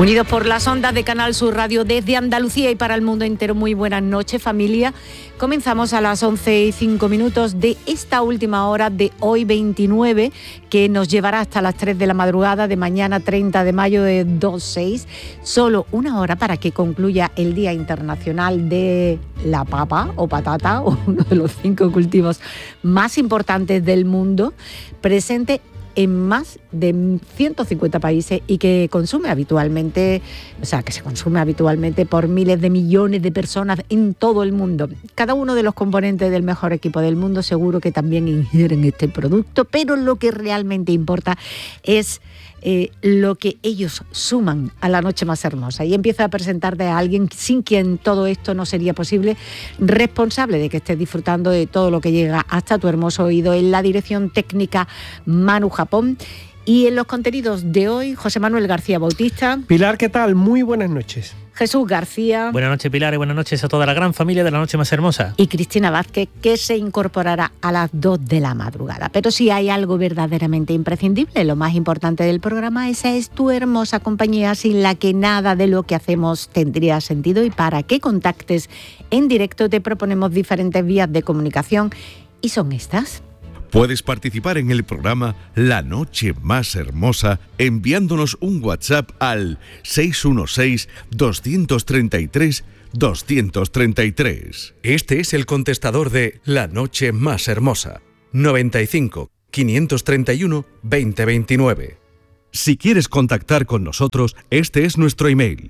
Unidos por las ondas de Canal Sur Radio desde Andalucía y para el mundo entero, muy buenas noches, familia. Comenzamos a las 11:05 de esta última hora de hoy 29, que nos llevará hasta las 3 de la madrugada de mañana 30 de mayo de 26. Solo una hora para que concluya el Día Internacional de la Papa o Patata, uno de los 5 cultivos más importantes del mundo, presente en más de 150 países y que consume habitualmente, que se consume habitualmente por miles de millones de personas en todo el mundo. Cada uno de los componentes del mejor equipo del mundo seguro que también ingieren este producto, pero lo que realmente importa es lo que ellos suman a la noche más hermosa. Y empieza a presentarte a alguien sin quien todo esto no sería posible, responsable de que estés disfrutando de todo lo que llega hasta tu hermoso oído. En la dirección técnica, Manu Japón. Y en los contenidos de hoy, José Manuel García Bautista. Pilar, ¿qué tal? Muy buenas noches. Jesús García. Buenas noches, Pilar, y buenas noches a toda la gran familia de La Noche Más Hermosa. Y Cristina Vázquez, que se incorporará a las 2 de la madrugada. Pero si hay algo verdaderamente imprescindible, lo más importante del programa, esa es tu hermosa compañía, sin la que nada de lo que hacemos tendría sentido. Y para que contactes en directo te proponemos diferentes vías de comunicación y son estas. Puedes participar en el programa La Noche Más Hermosa enviándonos un WhatsApp al 616-233-233. Este es el contestador de La Noche Más Hermosa, 95 531 2029. Si quieres contactar con nosotros, este es nuestro email,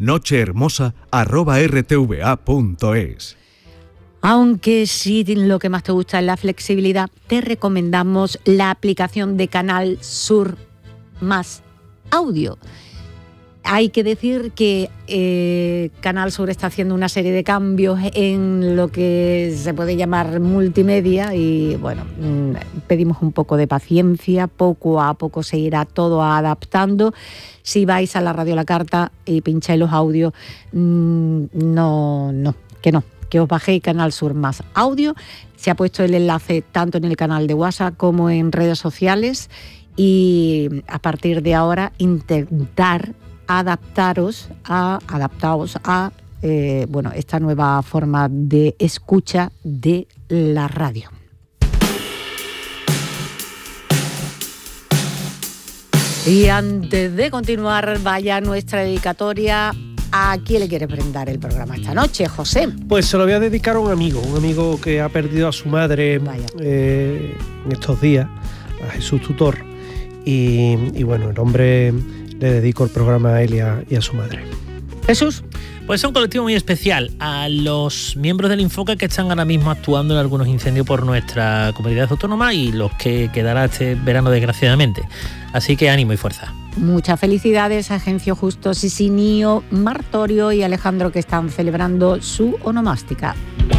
nochehermosa@rtva.es. Aunque si lo que más te gusta es la flexibilidad, te recomendamos la aplicación de Canal Sur Más Audio. Hay que decir que Canal Sur está haciendo una serie de cambios en lo que se puede llamar multimedia y bueno, pedimos un poco de paciencia, poco a poco se irá todo adaptando. Si vais a la Radio La Carta y pincháis los audios, que os bajéis Canal Sur Más Audio. Se ha puesto el enlace tanto en el canal de WhatsApp como en redes sociales y a partir de ahora intentar adaptaros a esta nueva forma de escucha de la radio. Y antes de continuar, vaya nuestra dedicatoria. ¿A quién le quieres brindar el programa esta noche, José? Pues se lo voy a dedicar a un amigo que ha perdido a su madre en estos días, a Jesús Tutor. Y bueno, el hombre le dedico el programa a él y a su madre. Jesús. Pues es un colectivo muy especial a los miembros del Infoca que están ahora mismo actuando en algunos incendios por nuestra comunidad autónoma y los que quedará este verano, desgraciadamente. Así que ánimo y fuerza. Muchas felicidades a Agencio Justo, Sisinio, Martorio y Alejandro, que están celebrando su onomástica.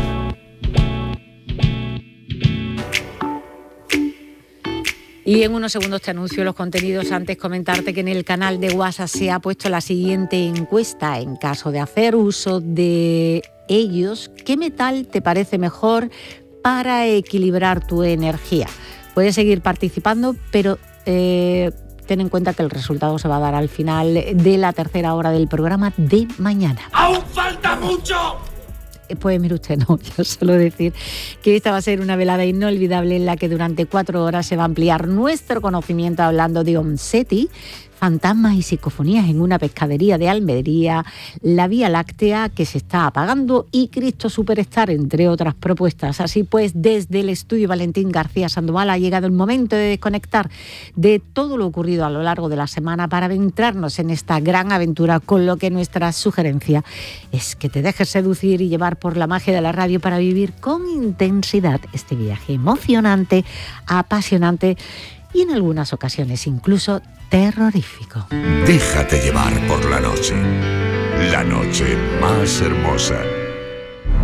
Y en unos segundos te anuncio los contenidos. Antes comentarte que en el canal de WhatsApp se ha puesto la siguiente encuesta. En caso de hacer uso de ellos, ¿qué metal te parece mejor para equilibrar tu energía? Puedes seguir participando, pero ten en cuenta que el resultado se va a dar al final de la tercera hora del programa de mañana. ¡Aún falta mucho! Pues mire usted, no, yo solo decir que esta va a ser una velada inolvidable en la que durante 4 horas se va a ampliar nuestro conocimiento hablando de ONSETI, fantasmas y psicofonías en una pescadería de Almería, la Vía Láctea que se está apagando y Cristo Superstar, entre otras propuestas. Así pues, desde el estudio Valentín García Sandoval ha llegado el momento de desconectar de todo lo ocurrido a lo largo de la semana para adentrarnos en esta gran aventura, con lo que nuestra sugerencia es que te dejes seducir y llevar por la magia de la radio para vivir con intensidad este viaje emocionante, apasionante y en algunas ocasiones incluso terrorífico. Déjate llevar por la noche. La noche más hermosa.